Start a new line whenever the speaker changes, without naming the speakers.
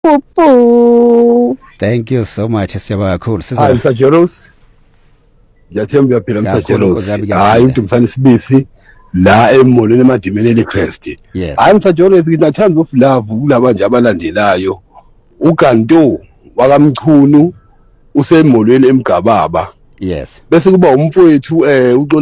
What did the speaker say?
Poo.
Thank you so much, siyabonga kakhulu.
Hayi Msajeros. Ngiyathemba uyaphila Msajeros. Hayi uDumsana Sibisi la emolweni emadimeni eLecrest. Hayi Msajeros nginathanda of love kulaba nje abalandelayo. uGanto wakamchunu usemolweni eMgababa.
Yes.
Bese kuba umfowethu